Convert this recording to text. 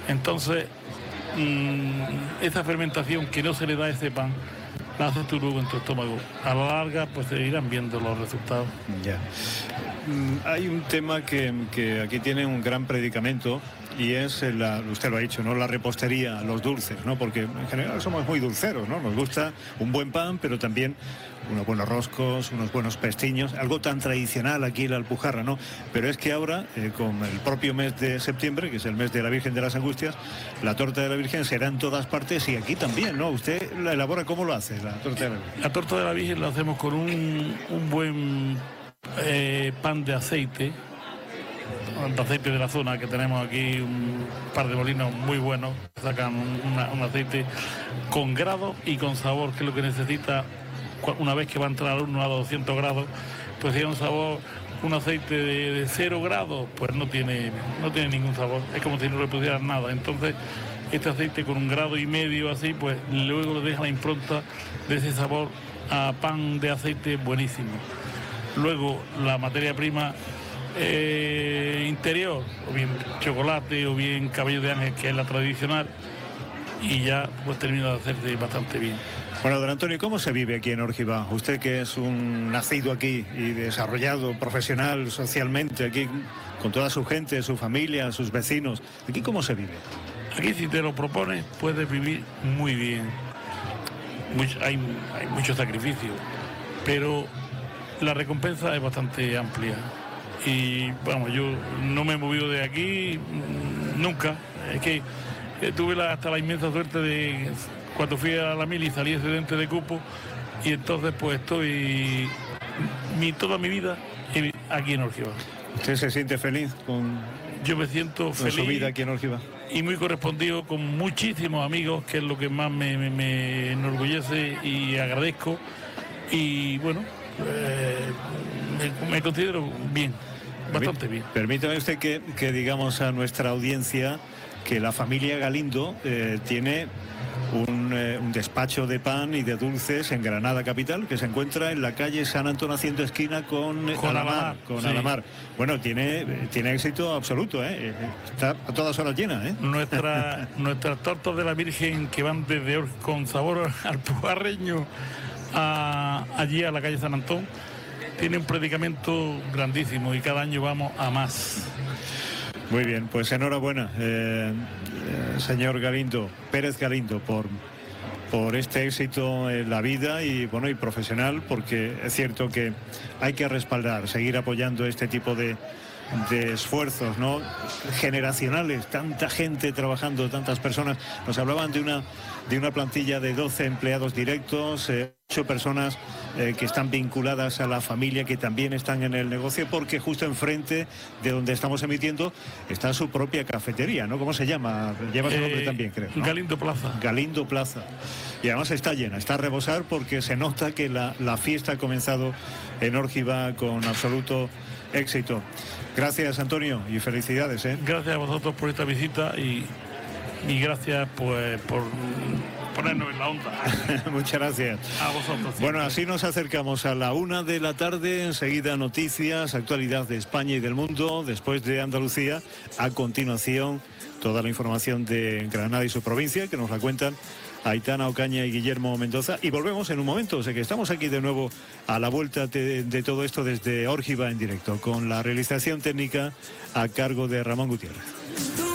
Entonces, esa fermentación que no se le da a ese pan, la haces tú luego en tu estómago. A la larga, pues se irán viendo los resultados. Ya. Hay un tema que aquí tiene un gran predicamento, y es, usted lo ha dicho, ¿no?, la repostería, los dulces, ¿no? Porque en general somos muy dulceros, ¿no? Nos gusta un buen pan, pero también unos buenos roscos, unos buenos pestiños, algo tan tradicional aquí en la Alpujarra, ¿no? Pero es que ahora, con el propio mes de septiembre, que es el mes de la Virgen de las Angustias, la torta de la Virgen será en todas partes, y aquí también, ¿no? ¿Usted la elabora? ¿Cómo lo hace, la torta de la Virgen? La torta de la Virgen la hacemos con un buen pan de aceite de la zona, que tenemos aquí un par de molinos muy buenos, sacan un aceite con grado y con sabor, que es lo que necesita una vez que va a entrar al horno a 200 grados, pues tiene un sabor. Un aceite de 0 grados, pues no tiene ningún sabor, es como si no le pusieran nada. Entonces, este aceite con 1,5 grados así, pues luego le deja la impronta de ese sabor a pan de aceite buenísimo. Luego, la materia prima interior, o bien chocolate, o bien cabello de ángel, que es la tradicional, y ya pues termina de hacerse bastante bien. Bueno, don Antonio, ¿cómo se vive aquí en Órgiva? Usted, que es un nacido aquí y desarrollado profesional, socialmente, aquí con toda su gente, su familia, sus vecinos, ¿aquí cómo se vive? Aquí, si te lo propones, puedes vivir muy bien. Hay mucho sacrificio, pero la recompensa es bastante amplia. Y vamos, yo no me he movido de aquí nunca. Es que tuve hasta la inmensa suerte de, cuando fui a la mili, salí excedente de cupo, y entonces pues estoy toda mi vida aquí en Órgiva. ¿Usted se siente feliz con Yo me siento feliz su vida aquí en Órgiva? Y muy correspondido con muchísimos amigos, que es lo que más me enorgullece y agradezco. Y bueno, me considero bien, bastante bien. Permítame usted que digamos a nuestra audiencia que la familia Galindo tiene un despacho de pan y de dulces en Granada capital, que se encuentra en la calle San Antonio, haciendo esquina con Alamar. Sí. Alamar. Bueno, tiene éxito absoluto, ¿eh? Está a todas horas llena, ¿eh? Nuestras tortas de la Virgen, que van desde con sabor alpujarreño allí a la calle San Antón, tiene un predicamento grandísimo, y cada año vamos a más. Muy bien, pues enhorabuena, señor Galindo, Pérez Galindo, por este éxito en la vida y bueno, y profesional, porque es cierto que hay que respaldar, seguir apoyando este tipo de esfuerzos, ¿no?, generacionales, tanta gente trabajando, tantas personas. Nos hablaban de una plantilla de 12 empleados directos, 8 personas que están vinculadas a la familia, que también están en el negocio, porque justo enfrente de donde estamos emitiendo está su propia cafetería, ¿no? ¿Cómo se llama? Lleva su nombre también, creo, ¿no? Galindo Plaza. Galindo Plaza. Y además está llena, está a rebosar, porque se nota que la fiesta ha comenzado en Órgiva con absoluto éxito. Gracias, Antonio, y felicidades, ¿eh? Gracias a vosotros por esta visita y gracias pues por ponernos en la onda. Muchas gracias. A vosotros. Siempre. Bueno, así nos acercamos a la 1 de la tarde. Enseguida noticias, actualidad de España y del mundo. Después de Andalucía, a continuación, toda la información de Granada y su provincia, que nos la cuentan Aitana Ocaña y Guillermo Mendoza. Y volvemos en un momento. O sea que estamos aquí de nuevo a la vuelta de todo esto desde Órgiva en directo, con la realización técnica a cargo de Ramón Gutiérrez.